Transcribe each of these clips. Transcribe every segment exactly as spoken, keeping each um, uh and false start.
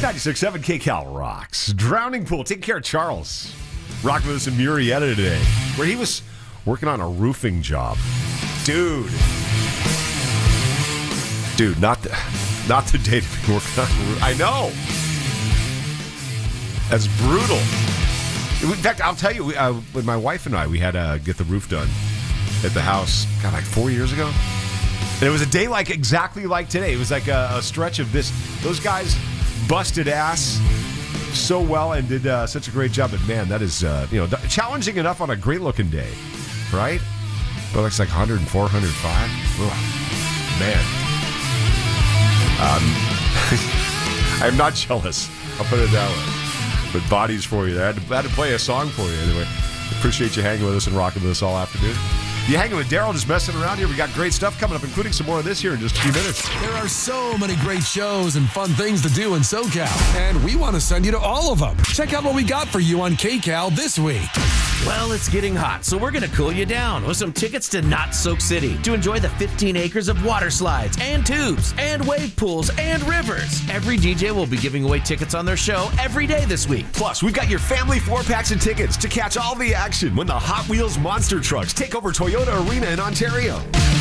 ninety-six point seven K Cal rocks. Drowning Pool. Take care of Charles. Rocking with us in Murrieta today, where he was working on a roofing job. Dude. Dude, not the, not the day to be working on a roof. I know. That's brutal. In fact, I'll tell you, uh, with my wife and I, we had to get the roof done at the house, God, like four years ago. And it was a day like exactly like today. It was like a, a stretch of this. Those guys busted ass so well and did uh, such a great job. But man, that is uh, you know challenging enough on a great looking day, right? But it's like one oh four, one oh five. Ugh, man, um, I'm not jealous. I'll put it that way. But bodies for you. I had, to, I had to play a song for you anyway. Appreciate you hanging with us and rocking with us all afternoon. You hanging with Daryl, just messing around here. We got great stuff coming up, including some more of this here in just a few minutes. There are so many great shows and fun things to do in SoCal, and we want to send you to all of them. Check out what we got for you on K Cal this week. Well, it's getting hot, so we're going to cool you down with some tickets to Not Soak City to enjoy the fifteen acres of water slides and tubes and wave pools and rivers. Every D J will be giving away tickets on their show every day this week. Plus, we've got your family four packs of tickets to catch all the action when the Hot Wheels monster trucks take over Toyota Arena in Ontario.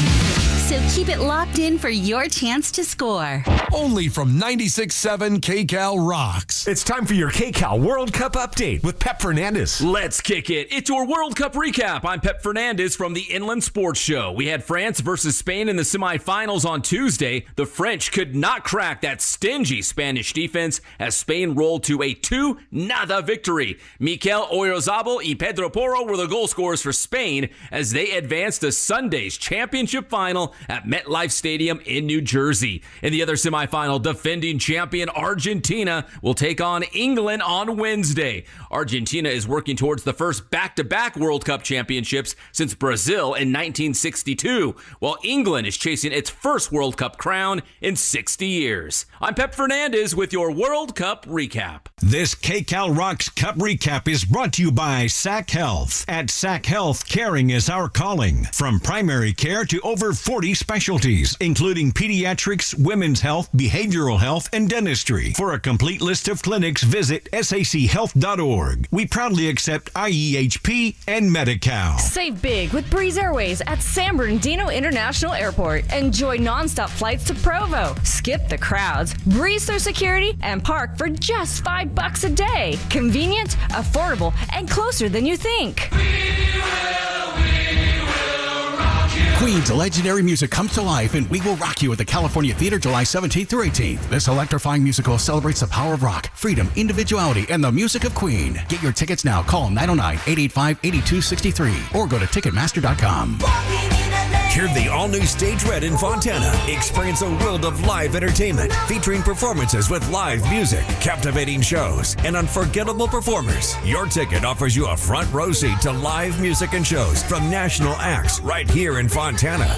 So keep it locked in for your chance to score. Only from ninety-six point seven K Cal Rocks. It's time for your K Cal World Cup update with Pep Fernandez. Let's kick it. It's your World Cup recap. I'm Pep Fernandez from the Inland Sports Show. We had France versus Spain in the semifinals on Tuesday. The French could not crack that stingy Spanish defense as Spain rolled to a two nada victory. Mikel Oyarzabal and Pedro Porro were the goal scorers for Spain as they advanced to Sunday's championship final at MetLife Stadium in New Jersey. In the other semifinal, defending champion Argentina will take on England on Wednesday. Argentina is working towards the first back-to-back World Cup championships since Brazil in nineteen sixty-two, while England is chasing its first World Cup crown in sixty years. I'm Pep Fernandez with your World Cup recap. This K Cal Rocks Cup recap is brought to you by S A C Health. At S A C Health, caring is our calling. From primary care to over forty specialties, including pediatrics, women's health, behavioral health, and dentistry. For a complete list of clinics, visit S A C health dot org. We proudly accept I E H P and Medi-Cal. Save big with Breeze Airways at San Bernardino International Airport. Enjoy nonstop flights to Provo. Skip the crowds, breeze through security, and park for just five bucks a day. Convenient, affordable, and closer than you think. Queen's legendary music comes to life in We Will Rock You at the California Theater July seventeenth through eighteenth. This electrifying musical celebrates the power of rock, freedom, individuality, and the music of Queen. Get your tickets now. Call nine oh nine, eight eight five, eight two six three or go to ticketmaster dot com. Hear the all-new Stage Red in Fontana. Experience a world of live entertainment featuring performances with live music, captivating shows, and unforgettable performers. Your ticket offers you a front row seat to live music and shows from national acts right here in Fontana.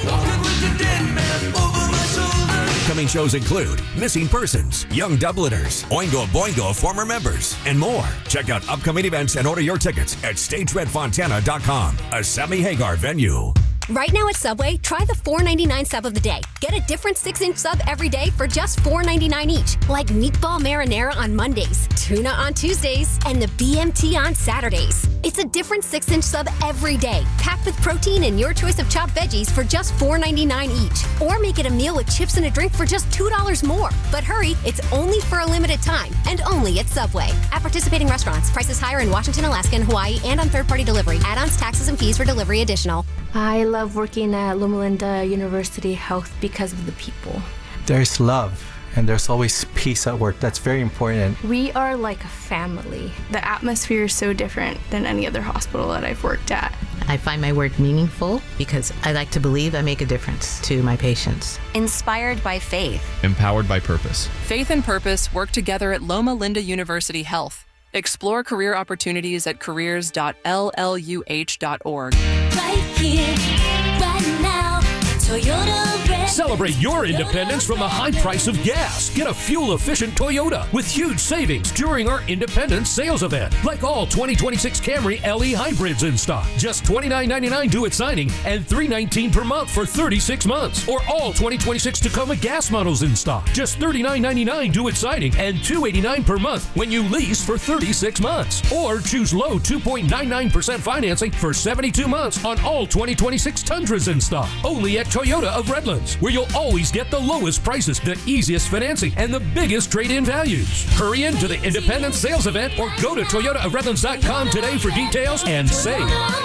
Upcoming shows include Missing Persons, Young Dubliners, Oingo Boingo former members, and more. Check out upcoming events and order your tickets at stage red fontana dot com, a Sammy Hagar venue. Right now at Subway, try the four ninety-nine sub of the day. Get a different six inch sub every day for just four ninety-nine each. Like meatball marinara on Mondays, tuna on Tuesdays, and the B M T on Saturdays. It's a different six inch sub every day, packed with protein and your choice of chopped veggies for just four ninety-nine each. Or make it a meal with chips and a drink for just two dollars more. But hurry, it's only for a limited time, and only at Subway. At participating restaurants, prices higher in Washington, Alaska, and Hawaii, and on third-party delivery. Add-ons, taxes, and fees for delivery additional. I love working at Loma Linda University Health because of the people. There's love and there's always peace at work. That's very important. We are like a family. The atmosphere is so different than any other hospital that I've worked at. I find my work meaningful because I like to believe I make a difference to my patients. Inspired by faith. Empowered by purpose. Faith and purpose work together at Loma Linda University Health. Explore career opportunities at careers dot l l u h dot org. Right here, right now, Toyota Red. Celebrate your independence from the high price of gas. Get a fuel-efficient Toyota with huge savings during our Independence Sales Event. Like all twenty twenty-six Camry L E hybrids in stock. Just twenty-nine ninety-nine due at signing and three hundred nineteen dollars per month for thirty-six months. Or all twenty twenty-six Tacoma gas models in stock. Just thirty-nine ninety-nine due at signing and two hundred eighty-nine dollars per month when you lease for thirty-six months. Or choose low two point nine nine percent financing for seventy-two months on all twenty twenty-six Tundras in stock. Only at Toyota of Redlands, where you'll always get the lowest prices, the easiest financing, and the biggest trade-in values. Hurry into the Independence Sales Event or go to Toyota of Redlands dot com today for details and save.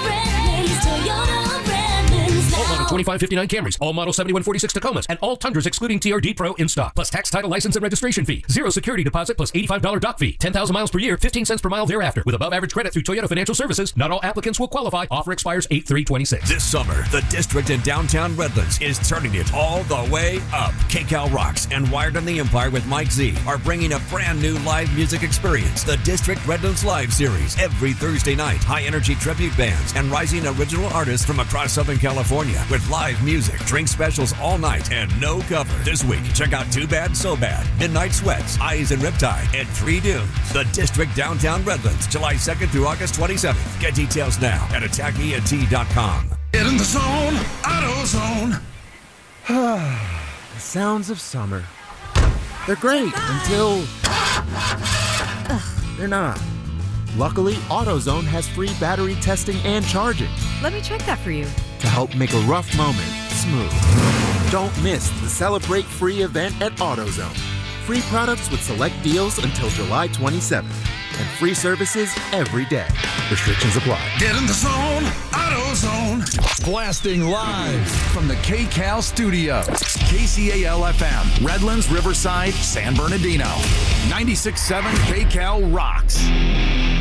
All model twenty-five fifty-nine Camrys, all model seventy-one forty-six Tacomas, and all Tundras excluding T R D Pro in stock. Plus tax, title, license, and registration fee. Zero security deposit plus eighty-five dollars dock fee. ten thousand miles per year, fifteen cents per mile thereafter. With above average credit through Toyota Financial Services, not all applicants will qualify. Offer expires eight three twenty-six. This summer, the District in downtown Redlands is turning it all the way up. KCAL Rocks and Wired on the Empire with Mike Z are bringing a brand new live music experience. The District Redlands Live Series. Every Thursday night, high-energy tribute bands and rising original artists from across Southern California with live music, drink specials all night, and no cover. This week, check out Too Bad, So Bad, Midnight Sweats, Eyes and Riptide, and Three Dunes. The District Downtown Redlands, July second through August twenty-seventh. Get details now at attack E N T dot com. Get in the zone, AutoZone. The sounds of summer. They're great until they're not. Luckily, AutoZone has free battery testing and charging Let me check that for you. to help make a rough moment smooth. Don't miss the Celebrate Free event at AutoZone. Free products with select deals until July twenty-seventh. And free services every day. Restrictions apply. Get in the zone, AutoZone. Blasting live from the KCAL studio. K C A L F M, Redlands, Riverside, San Bernardino. ninety-six point seven KCAL rocks.